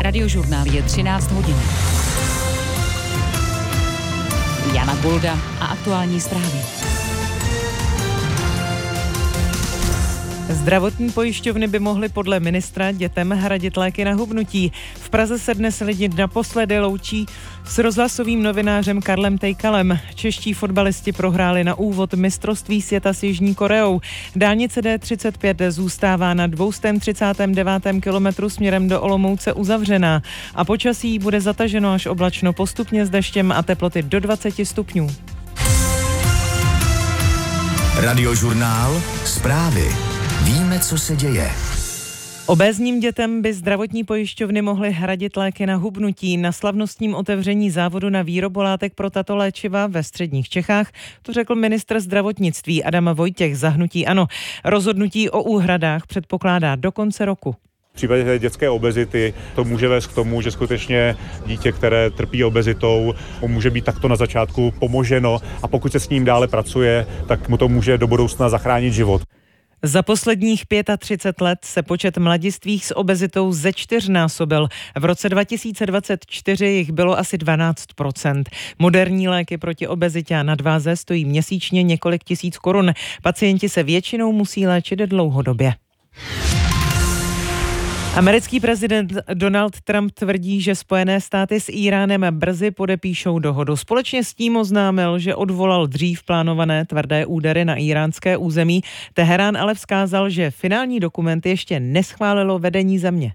Radiožurnál je 13 hodin. Jana Golda a aktuální zprávy. Zdravotní pojišťovny by mohly podle ministra dětem hradit léky na hubnutí. V Praze se dnes lidi naposledy loučí s rozhlasovým novinářem Karlem Tejkalem. Čeští fotbalisti prohráli na úvod mistrovství světa s Jižní Koreou. Dálnice D35 zůstává na 239. kilometru směrem do Olomouce uzavřená a počasí bude zataženo až oblačno, postupně s deštěm a teploty do 20 stupňů. Radiožurnál, zprávy. Víme, co se děje. Obézním dětem by zdravotní pojišťovny mohly hradit léky na hubnutí. Na slavnostním otevření závodu na výrobu látek pro tato léčiva ve středních Čechách to řekl ministr zdravotnictví Adam Vojtěch za hnutí ANO. Rozhodnutí o úhradách předpokládá do konce roku. V případě dětské obezity to může vést k tomu, že skutečně dítě, které trpí obezitou, může být takto na začátku pomoženo a pokud se s ním dále pracuje, tak mu to může do budoucna zachránit život. Za posledních 35 let se počet mladistvých s obezitou zečtyřnásobil. V roce 2024 jich bylo asi 12%. Moderní léky proti obezitě a nadváze stojí měsíčně několik tisíc korun. Pacienti se většinou musí léčit dlouhodobě. Americký prezident Donald Trump tvrdí, že Spojené státy s Íránem brzy podepíšou dohodu. Společně s tím oznámil, že odvolal dřív plánované tvrdé údery na íránské území. Teherán ale vzkázal, že finální dokument ještě neschválilo vedení země.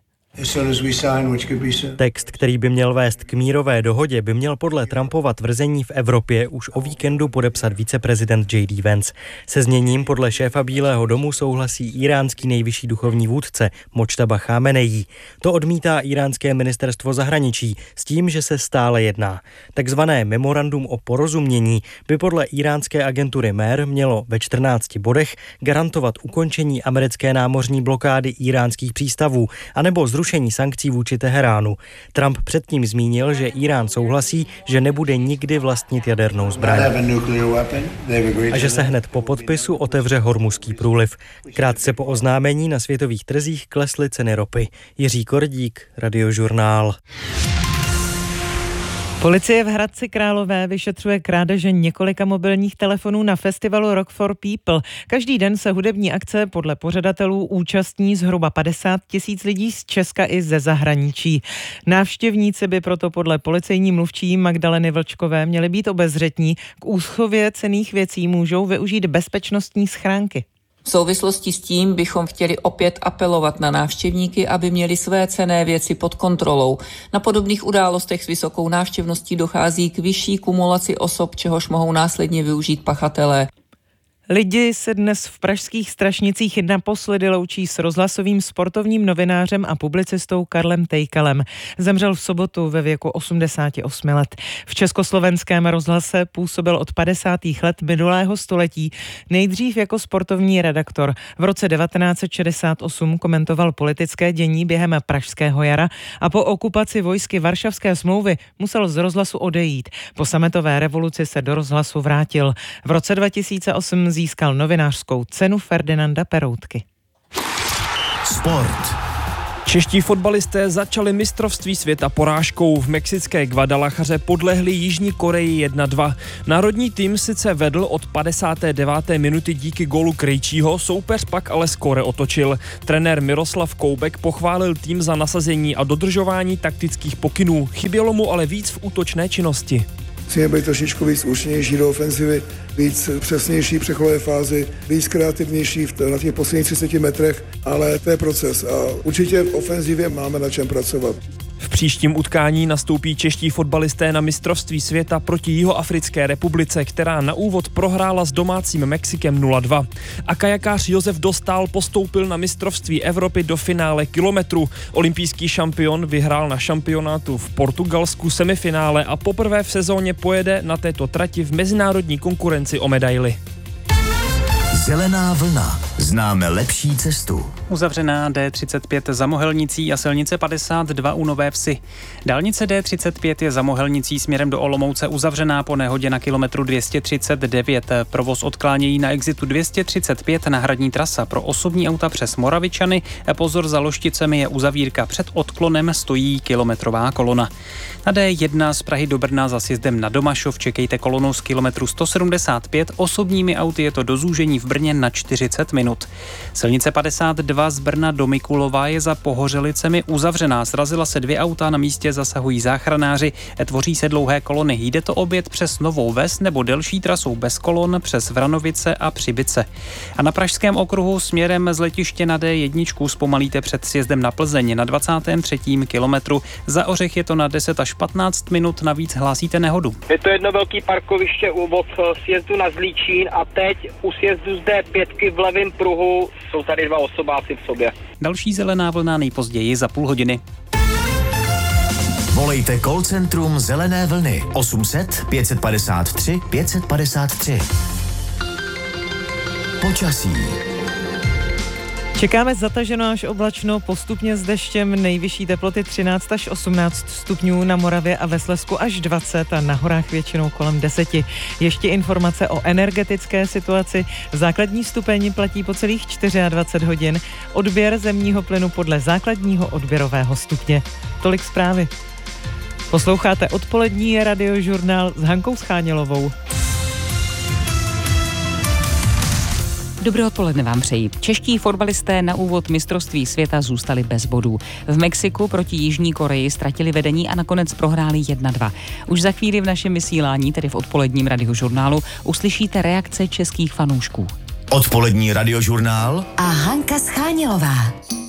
Text, který by měl vést k mírové dohodě, by měl podle Trumpova tvrzení v Evropě už o víkendu podepsat viceprezident J.D. Vance. Se zněním podle šéfa Bílého domu souhlasí íránský nejvyšší duchovní vůdce Mojtaba Chameneí. To odmítá íránské ministerstvo zahraničí s tím, že se stále jedná. Takzvané memorandum o porozumění by podle íránské agentury MER mělo ve 14 bodech garantovat ukončení americké námořní blokády íránských přístavů anebo zrušení sankcí vůči Teheránu. Trump předtím zmínil, že Írán souhlasí, že nebude nikdy vlastnit jadernou zbraň a že se hned po podpisu otevře Hormuzský průliv. Krátce po oznámení na světových trzích klesly ceny ropy. Jiří Kordík, Radiožurnál. Policie v Hradci Králové vyšetřuje krádeže několika mobilních telefonů na festivalu Rock for People. Každý den se hudební akce podle pořadatelů účastní zhruba 50 000 lidí z Česka i ze zahraničí. Návštěvníci by proto podle policejní mluvčí Magdaleny Vlčkové měli být obezřetní. K úschově cenných věcí můžou využít bezpečnostní schránky. V souvislosti s tím bychom chtěli opět apelovat na návštěvníky, aby měli své cenné věci pod kontrolou. Na podobných událostech s vysokou návštěvností dochází k vyšší kumulaci osob, čehož mohou následně využít pachatelé. Lidi se dnes v pražských Strašnicích naposledy loučí s rozhlasovým sportovním novinářem a publicistou Karlem Tejkalem. Zemřel v sobotu ve věku 88 let. V Československém rozhlase působil od 50. let minulého století, nejdřív jako sportovní redaktor. V roce 1968 komentoval politické dění během Pražského jara a po okupaci vojsky Varšavské smlouvy musel z rozhlasu odejít. Po sametové revoluci se do rozhlasu vrátil. V roce 2008 získal novinářskou cenu Ferdinanda Peroutky. Sport. Čeští fotbalisté začali mistrovství světa porážkou. V mexické Guadalajaře podlehli Jižní Koreji 1-2. Národní tým sice vedl od 59. minuty díky gólu Krejčího, soupeř pak ale skóre otočil. Trenér Miroslav Koubek pochválil tým za nasazení a dodržování taktických pokynů. Chybělo mu ale víc v útočné činnosti. Musíme být trošičku víc účinnější do ofenzivy, víc přesnější v přechodové fázi, víc kreativnější na těch posledních 30 metrech, ale to je proces a určitě v ofenzivě máme na čem pracovat. V příštím utkání nastoupí čeští fotbalisté na mistrovství světa proti Jihoafrické republice, která na úvod prohrála s domácím Mexikem 0-2. A kajakář Josef Dostál postoupil na mistrovství Evropy do finále kilometru. Olympijský šampion vyhrál na šampionátu v Portugalsku semifinále a poprvé v sezóně pojede na této trati v mezinárodní konkurenci o medaili. Zelená vlna. Známe lepší cestu. Uzavřená D35 za Mohelnicí a silnice 52 u Nové Vsi. Dálnice D35 je za Mohelnicí směrem do Olomouce uzavřená po nehodě na kilometru 239. Provoz odklánějí na exitu 235 náhradní trasa pro osobní auta přes Moravičany. Pozor, za Lošticemi je uzavírka. Před odklonem stojí kilometrová kolona. Na D1 z Prahy do Brna za sjezdem na Domašov čekejte kolonu z kilometru 175. Osobními auty je to do zúžení v Brně na 40 minut. Silnice 52 z Brna do Mikulova je za Pohořelicemi uzavřená. Srazila se 2 auta, na místě zasahují záchranáři. Tvoří se dlouhé kolony. Jde to obět přes Novou Ves nebo delší trasou bez kolon přes Vranovice a Přibice. A na Pražském okruhu směrem z letiště na D1 zpomalíte před sjezdem na Plzeň na 23. kilometru. Za Ořech je to na 10 až 15 minut, navíc hlásíte nehodu. Je to jedno velký parkoviště od sjezdu na Zlíčín a teď u sjezdu z D5 v levém pruhu jsou tady 2 osobáci v sobě. Další zelená vlna nejpozději za půl hodiny. Volejte call centrum Zelené vlny 800 553 553. Počasí. Čekáme zataženo až oblačno, postupně s deštěm, nejvyšší teploty 13 až 18 stupňů, na Moravě a ve Slezsku až 20 a na horách většinou kolem 10. Ještě informace o energetické situaci. Základní stupeň platí po celých 24 hodin. Odběr zemního plynu podle základního odběrového stupně. Tolik zprávy. Posloucháte odpolední radiožurnál s Hankou Schánělovou. Dobré odpoledne vám přeji. Čeští fotbalisté na úvod mistrovství světa zůstali bez bodů. V Mexiku proti Jižní Koreji ztratili vedení a nakonec prohráli 1-2. Už za chvíli v našem vysílání, tedy v odpoledním radiožurnálu, uslyšíte reakce českých fanoušků. Odpolední radiožurnál a Hanka Schánělová.